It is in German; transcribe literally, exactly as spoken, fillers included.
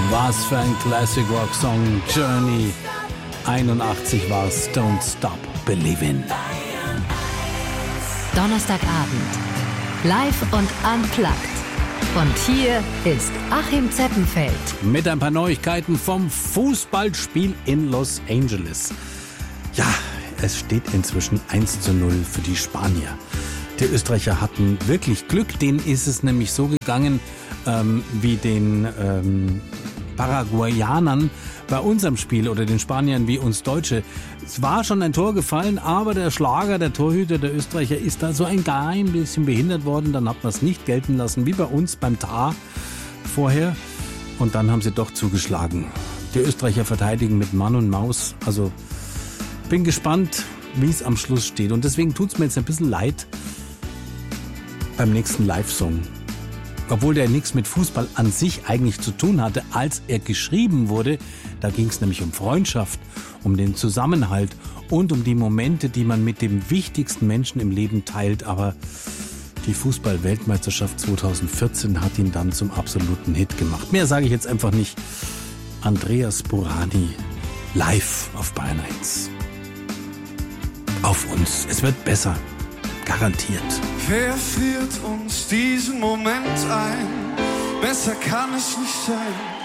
Was für ein Classic Rock Song, Journey. einundachtzig war es, Don't Stop Believin'. Donnerstagabend, live und unplugged. Und hier ist Achim Zeppenfeld. Mit ein paar Neuigkeiten vom Fußballspiel in Los Angeles. Ja, es steht inzwischen eins zu null für die Spanier. Die Österreicher hatten wirklich Glück, denen ist es nämlich so gegangen ähm, wie den ähm, Paraguayanern bei unserem Spiel oder den Spaniern wie uns Deutsche. Es war schon ein Tor gefallen, aber der Schlager, der Torhüter der Österreicher, ist da so ein klein bisschen behindert worden. Dann hat man es nicht gelten lassen, wie bei uns beim Tar vorher. Und dann haben sie doch zugeschlagen. Die Österreicher verteidigen mit Mann und Maus. Also bin gespannt, wie es am Schluss steht. Und deswegen tut es mir jetzt ein bisschen leid beim nächsten Live-Song. Obwohl der nichts mit Fußball an sich eigentlich zu tun hatte, als er geschrieben wurde. Da ging es nämlich um Freundschaft, um den Zusammenhalt und um die Momente, die man mit dem wichtigsten Menschen im Leben teilt. Aber die Fußball-Weltmeisterschaft zweitausendvierzehn hat ihn dann zum absoluten Hit gemacht. Mehr sage ich jetzt einfach nicht. Andreas Burani, live auf Bayern eins. Auf uns. Es wird besser. Garantiert. Wer friert uns diesen Moment ein? Besser kann es nicht sein.